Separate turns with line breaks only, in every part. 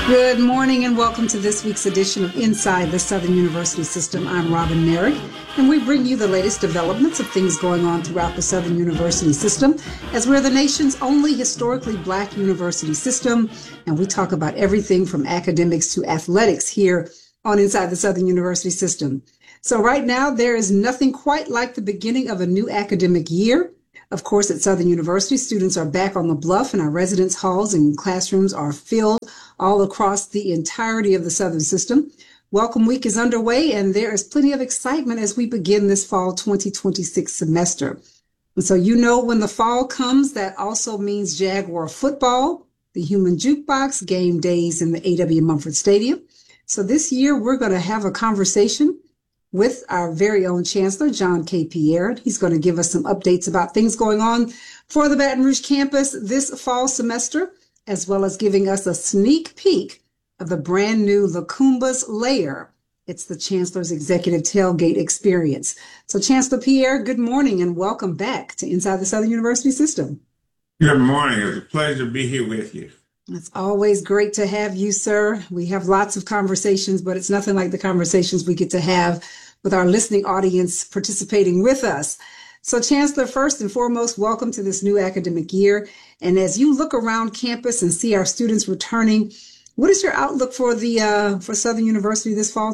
Good morning and welcome to this week's edition of Inside the Southern University System. I'm Robin Merrick, and we bring you the latest developments of things going on throughout the Southern University System, as we're the nation's only historically Black university system, and we talk about everything from academics to athletics here on Inside the Southern University System. So right now, there is nothing quite like the beginning of a new academic year. Of course, at Southern University, students are back on the bluff and our residence halls and classrooms are filled all across the entirety of the Southern system. Welcome Week is underway and there is plenty of excitement as we begin this fall 2026 semester. And so you know when the fall comes, that also means Jaguar football, the Human Jukebox, game days in the A.W. Mumford Stadium. So this year we're going to have a conversation with our very own Chancellor, John K. Pierre. He's going to give us some updates about things going on for the Baton Rouge campus this fall semester, as well as giving us a sneak peek of the brand new LaCumbas Lair. It's the Chancellor's Executive Tailgate Experience. So Chancellor Pierre, good morning and welcome back to Inside the Southern University System.
Good morning. It's a pleasure to be here with you.
It's always great to have you, sir. We have lots of conversations, but it's nothing like the conversations we get to have with our listening audience participating with us. So Chancellor, first and foremost, welcome to this new academic year. And as you look around campus and see our students returning, what is your outlook for the for Southern University this fall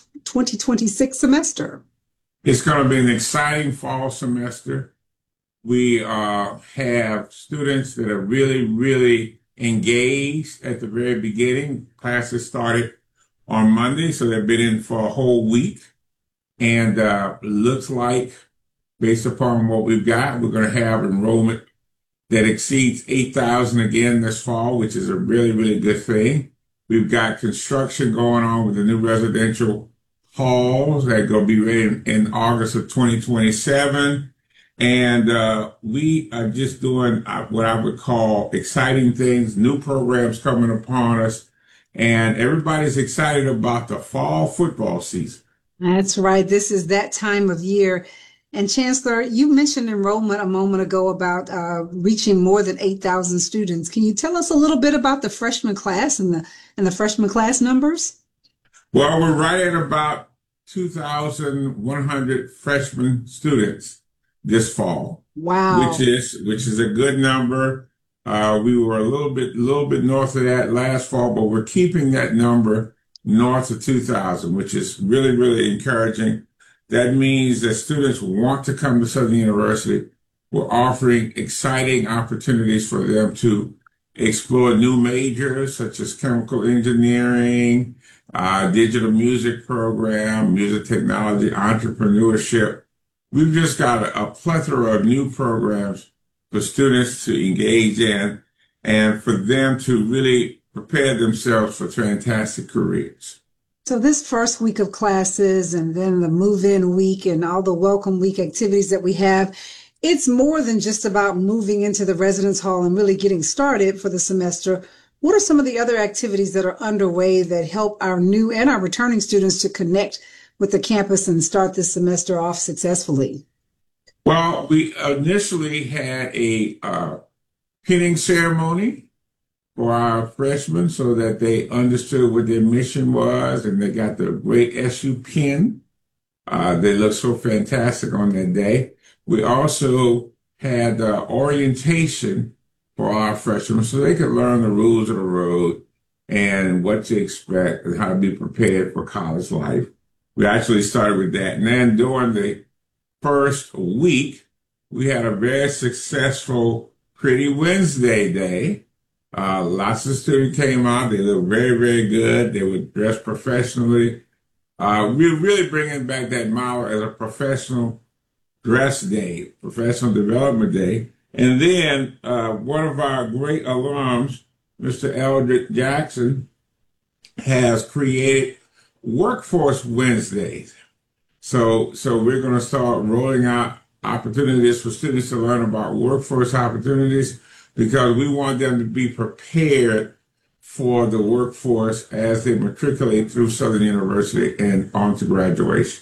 2026 semester?
It's going to be an exciting fall semester. We have students that are really engaged at the very beginning. Classes started on Monday, so they've been in for a whole week. And looks like, based upon what we've got, we're going to have enrollment that exceeds 8,000 again this fall, which is a really good thing. We've got construction going on with the new residential halls that are going to be ready in August of 2027. And we are just doing what I would call exciting things, new programs coming upon us, and everybody's excited about the fall football season.
That's right. This is that time of year. And Chancellor, you mentioned enrollment a moment ago about reaching more than 8,000 students. Can you tell us a little bit about the freshman class and the freshman class numbers?
Well, we're right at about 2,100 freshman students this fall.
Wow.
Which is a good number. We were a little bit north of that last fall, but we're keeping that number north of 2,000, which is really encouraging. That means that students want to come to Southern University. We're offering exciting opportunities for them to explore new majors such as chemical engineering, digital music program, music technology, entrepreneurship. We've just got a plethora of new programs for students to engage in and for them to really prepare themselves for fantastic careers.
So this first week of classes and then the move-in week and all the welcome week activities that we have, it's more than just about moving into the residence hall and really getting started for the semester. What are some of the other activities that are underway that help our new and our returning students to connect with the campus and start this semester off successfully?
Well, we initially had a pinning ceremony for our freshmen so that they understood what their mission was, and they got the great SU pin. They looked so fantastic on that day. We also had orientation for our freshmen so they could learn the rules of the road and what to expect and how to be prepared for college life. We actually started with that. And then during the first week, we had a very successful Pretty Wednesday day. Lots of students came out. They looked very good. They were dressed professionally. We're really bringing back that model as a professional dress day, professional development day. And then one of our great alums, Mr. Eldrick Jackson, has created Workforce Wednesdays. So we're going to start rolling out opportunities for students to learn about workforce opportunities because we want them to be prepared for the workforce as they matriculate through Southern University and on to graduation.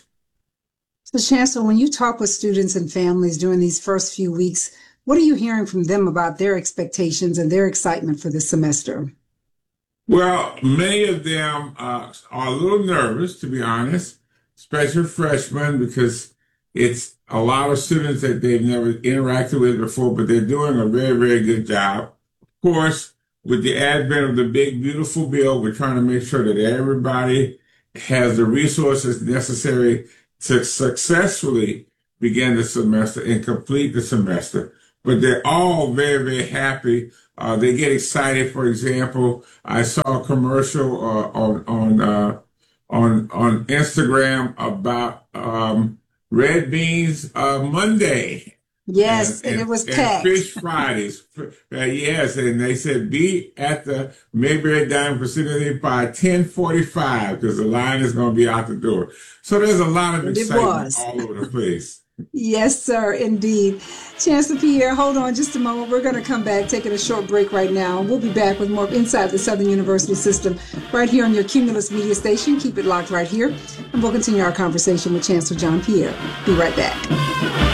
So Chancellor, when you talk with students and families during these first few weeks, what are you hearing from them about their expectations and their excitement for this semester?
Well, many of them are a little nervous, to be honest, especially freshmen, because it's a lot of students that they've never interacted with before, but they're doing a very, very good job. Of course, with the advent of the big, beautiful bill, we're trying to make sure that everybody has the resources necessary to successfully begin the semester and complete the semester. But they're all very, very happy. They get excited. For example, I saw a commercial on Instagram about red beans Monday
Yes, and it was
and
packed.
fish Fridays. Yes, and they said be at the Mayberry Dining Facility by 10:45 because the line is going to be out the door. So there's a lot of
And it
excitement
was.
all over the place.
Yes, sir, indeed. Chancellor Pierre, hold on just a moment. We're going to come back, taking a short break right now. We'll be back with more Inside the Southern University System right here on your Cumulus Media Station. Keep it locked right here, and we'll continue our conversation with Chancellor John Pierre. Be right back.